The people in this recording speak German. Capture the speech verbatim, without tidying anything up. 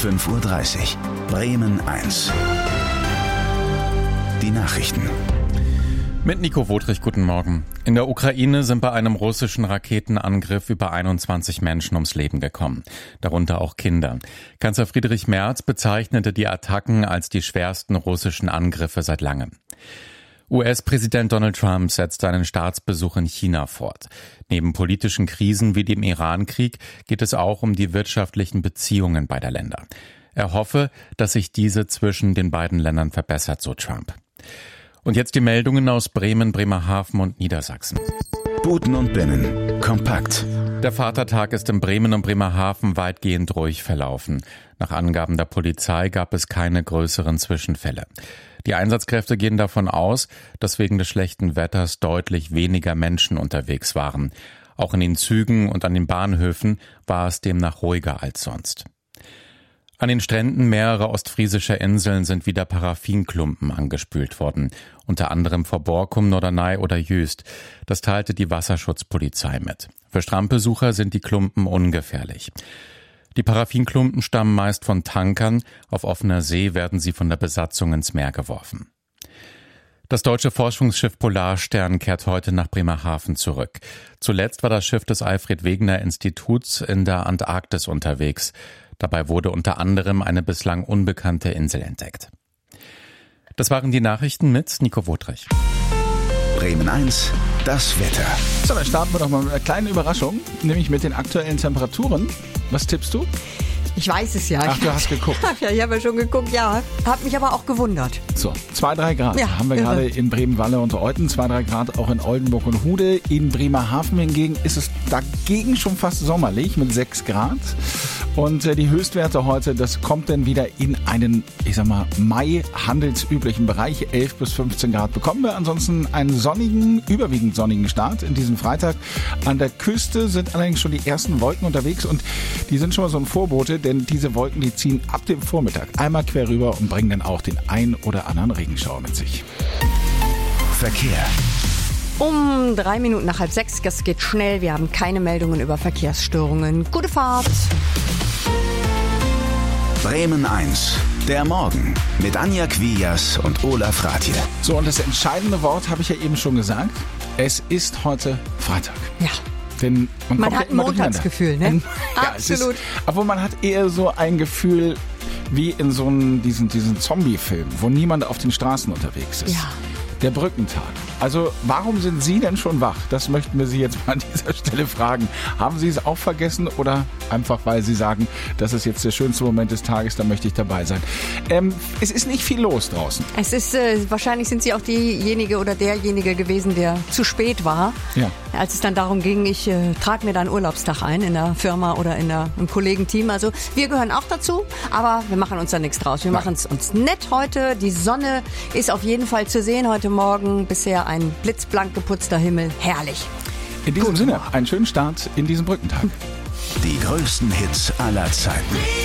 fünf Uhr dreißig. Bremen eins. Die Nachrichten. Mit Nico Wotrich, guten Morgen. In der Ukraine sind bei einem russischen Raketenangriff über einundzwanzig Menschen ums Leben gekommen, darunter auch Kinder. Kanzler Friedrich Merz bezeichnete die Attacken als die schwersten russischen Angriffe seit langem. U S-Präsident Donald Trump setzt seinen Staatsbesuch in China fort. Neben politischen Krisen wie dem Iran-Krieg geht es auch um die wirtschaftlichen Beziehungen beider Länder. Er hoffe, dass sich diese zwischen den beiden Ländern verbessert, so Trump. Und jetzt die Meldungen aus Bremen, Bremerhaven und Niedersachsen. Buten und Binnen. Kompakt. Der Vatertag ist in Bremen und Bremerhaven weitgehend ruhig verlaufen. Nach Angaben der Polizei gab es keine größeren Zwischenfälle. Die Einsatzkräfte gehen davon aus, dass wegen des schlechten Wetters deutlich weniger Menschen unterwegs waren. Auch in den Zügen und an den Bahnhöfen war es demnach ruhiger als sonst. An den Stränden mehrerer ostfriesischer Inseln sind wieder Paraffinklumpen angespült worden, unter anderem vor Borkum, Norderney oder Jüst. Das teilte die Wasserschutzpolizei mit. Für Strandbesucher sind die Klumpen ungefährlich. Die Paraffinklumpen stammen meist von Tankern, auf offener See werden sie von der Besatzung ins Meer geworfen. Das deutsche Forschungsschiff Polarstern kehrt heute nach Bremerhaven zurück. Zuletzt war das Schiff des Alfred-Wegener-Instituts in der Antarktis unterwegs. Dabei wurde unter anderem eine bislang unbekannte Insel entdeckt. Das waren die Nachrichten mit Nico Wotrich. Bremen eins, das Wetter. So, dann starten wir doch mal mit einer kleinen Überraschung, nämlich mit den aktuellen Temperaturen. Was tippst du? Ich weiß es ja. Ach, du hast geguckt. Ja, ich habe ja schon geguckt, ja. Hab mich aber auch gewundert. So, zwei, drei Grad ja, haben wir irre. gerade in Bremen-Walle und Euten, zwei, drei Grad auch in Oldenburg und Hude. In Bremerhaven hingegen ist es dagegen schon fast sommerlich mit sechs Grad. Und äh, die Höchstwerte heute, das kommt dann wieder in einen, ich sag mal, Mai-handelsüblichen Bereich. elf bis fünfzehn Grad bekommen wir. Ansonsten einen sonnigen, überwiegend sonnigen Start in diesem Freitag. An der Küste sind allerdings schon die ersten Wolken unterwegs und die sind schon mal so ein Vorbote, denn diese Wolken, die ziehen ab dem Vormittag einmal quer rüber und bringen dann auch den ein oder anderen Regenschauer mit sich. Verkehr. Um drei Minuten nach halb sechs, das geht schnell. Wir haben keine Meldungen über Verkehrsstörungen. Gute Fahrt. Bremen eins, der Morgen mit Anja Quias und Olaf Rathje. So, und das entscheidende Wort habe ich ja eben schon gesagt. Es ist heute Freitag. Ja. Denn man, Man kommt hat ja ein immer Montagsgefühl, ne? durcheinander. Ja, es Absolut. Ist, aber man hat eher so ein Gefühl wie in so einem, diesen, diesen Zombie-Film, wo niemand auf den Straßen unterwegs ist. Ja. Der Brückentag. Also warum sind Sie denn schon wach? Das möchten wir Sie jetzt mal an dieser Stelle fragen. Haben Sie es auch vergessen oder einfach, weil Sie sagen, das ist jetzt der schönste Moment des Tages, da möchte ich dabei sein? Ähm, es ist nicht viel los draußen. Es ist, äh, wahrscheinlich sind Sie auch diejenige oder derjenige gewesen, der zu spät war. Ja. Als es dann darum ging, ich äh, trage mir da einen Urlaubstag ein in der Firma oder in der, im Kollegenteam. Also wir gehören auch dazu, aber wir machen uns da nichts draus. Wir machen es uns nett heute. Die Sonne ist auf jeden Fall zu sehen heute Morgen. Bisher ein blitzblank geputzter Himmel. Herrlich. In diesem Gut. Sinne, einen schönen Start in diesen Brückentag. Die größten Hits aller Zeiten.